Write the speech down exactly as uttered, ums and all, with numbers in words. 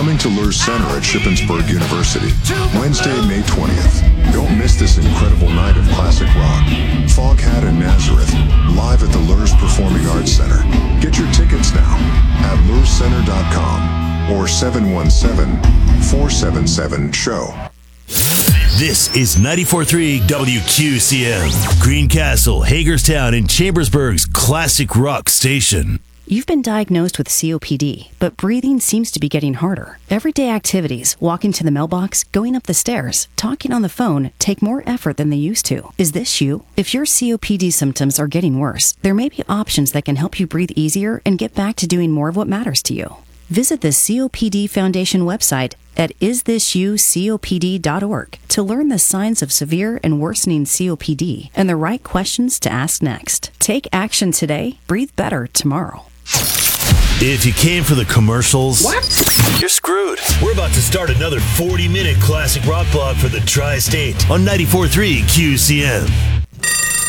coming to Lurs Center at Shippensburg University, Wednesday, May twentieth. Don't miss this incredible night of classic rock. Foghat and Nazareth, live at the Lurs Performing Arts Center. Get your tickets now at lurs center dot com or seven one seven, four seven seven, show. This is ninety-four point three W Q C M, Greencastle, Hagerstown, and Chambersburg's classic rock station. You've been diagnosed with C O P D, but breathing seems to be getting harder. Everyday activities, walking to the mailbox, going up the stairs, talking on the phone, take more effort than they used to. Is this you? If your C O P D symptoms are getting worse, there may be options that can help you breathe easier and get back to doing more of what matters to you. Visit the C O P D Foundation website at is this you copd dot org to learn the signs of severe and worsening C O P D and the right questions to ask next. Take action today, breathe better tomorrow. If you came for the commercials, what? You're screwed. We're about to start another forty-minute classic rock block for the Tri-State on ninety-four point three Q C M.